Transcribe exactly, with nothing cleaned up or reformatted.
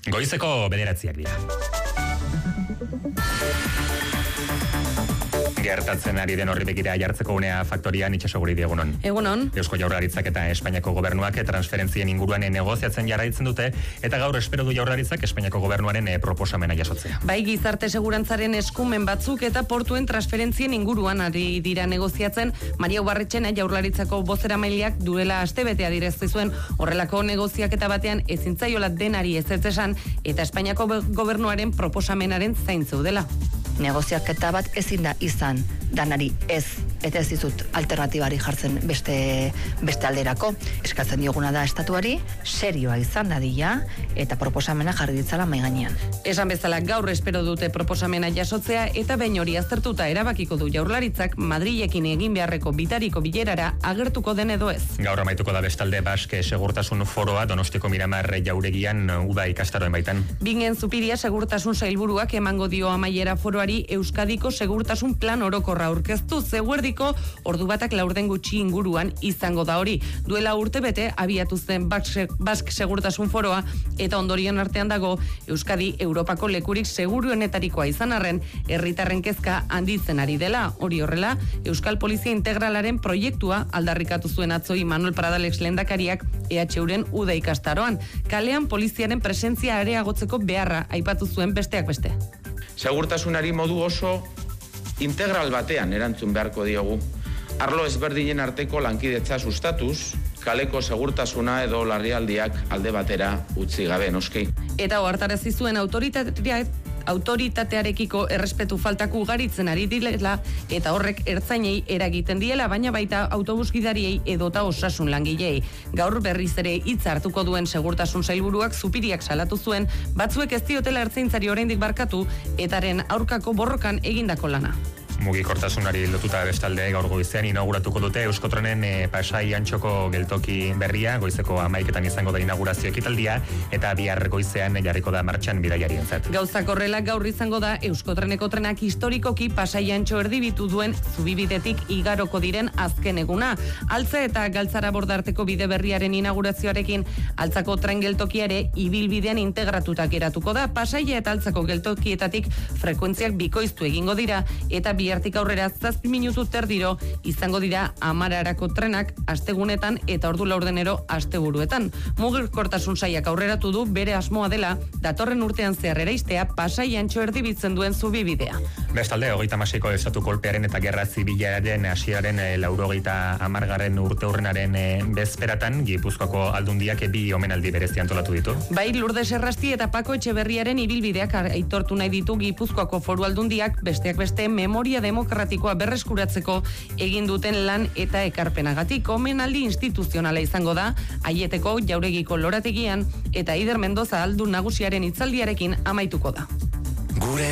Goizeko bederatziak dira. Gertatzen ari den horri begira jartzeko unea faktorian itxasoguri diegunon. Egunon. Eusko Jaurlaritzak eta Espainiako gobernuak transferentzien inguruan negoziatzen jarraitzen dute eta gaur espero du Jaurlaritzak Espainiako gobernuaren proposamena jasotzea. Bai, gizarte segurantzaren eskumen batzuk eta portuen transferentzien inguruan ari dira negoziatzen. Maria Ubarretxena Jaurlaritzako bozeramaileak duela astebete adierazi zuen horrelako negoziaketa batean ezintzaiola denari ezetz esan eta Espainiako gobernuaren proposamenaren zain zeudela. Negoziaketa bat ezin da izan danari ez, eta ez dizut alternatibari jartzen beste, beste alderako. Eskatzen dioguna da estatuari, serioa izan dadila, eta proposamena jarri ditzala mai gainean. Esan bezala gaur espero dute proposamena jasotzea, eta behin hori aztertuta erabakiko du Jaurlaritzak Madrilekin egin beharreko bitariko bilerara agertuko den edo ez. Gaur amaituko da bestalde Baske Segurtasun Foroa Donostiko Miramar Jauregian uda ikastaroen baitan. Bingen Zupiria Segurtasun Sailburuak emango dio amaiera foroari Euskadiko Segurtasun Plan Orokorra aurkeztu, zeguerdiko ordu batak laurden gutxi inguruan izango da hori. Duela urte bete abiatu zen Bask Segurtasun Foroa eta ondorioen artean dago Euskadi Europako lekurik seguruenetarikoa izan arren herritarren kezka handitzen ari dela. Hori horrela, Euskal Polizia Integralaren proiektua aldarrikatu zuen atzo Imanol Pradalex lehendakariak E H Uren uda ikastaroan. Kalean poliziaren presentzia areagotzeko beharra aipatu zuen besteak beste. Segurtasunari modu oso integral batean erantzun beharko diogu. Arlo ezberdinen arteko lankidetza sustatuz, kaleko segurtasuna edo larrialdiak alde batera utzi gabe noski. Eta ohartarazi zuen autoritatea autoritatearekiko errespetu faltak ugaritzen ari direla eta horrek ertzainei eragiten diela, baina baita autobusgidariei edota osasun langilei. Gaur berriz ere hitza hartuko duen Segurtasun Sailburuak Zupiriak salatu zuen batzuek ez diotela ertzaintzari oraindik barkatu etaren aurkako borrokan egindako lana. Mugikortasunari lotuta bestalde gaur goizean inauguratuko dute Euskotrenen e, Pasai Antxoko geltoki berria, goizeko hamaiketan izango da inaugurazio ekitaldia eta bihar goizean jarriko da martxan bidaiarientzat. Gauzak horrela gaur izango da Euskotreneko trenak historikoki Pasai Antxo erdibitu duen zubibidetik igaroko diren azken eguna. Altza eta Galtzara bordarteko bide berriaren inaugurazioarekin Altzako tren geltokiare ibilbidean integratuta geratuko da. Pasaia eta Altzako geltokietatik frekuentziak bikoiztu egingo dira eta bihartik aurrera zazpi minutu terdiro izango dira Amararako trenak astegunetan eta ordu laurdenero asteburuetan. Mugikortasun sailak aurreratu du bere asmoa dela datorren urtean zehar eraistea Pasai Antxo erdibitzen duen zubibidea. Bestalde, hogeita hamaseiko estatu kolpearen eta gerra zibilaren hasieraren laurogeita hamargarren urte urrenaren bezperatan Gipuzkoako aldundiak bi omenaldi berezi antolatu ditu. Bai, Lourdes Errasti eta Pako Etxeberriaren ibilbideak aitortu nahi ditu Gipuzkoako foru aldundiak besteak beste memoria demokratikoa berreskuratzeko egin duten lan eta ekarpenagatik. Omenaldi instituzionala izango da Aieteko Jauregiko lorategian eta Eider Mendoza aldun nagusiaren hitzaldiarekin amaituko da.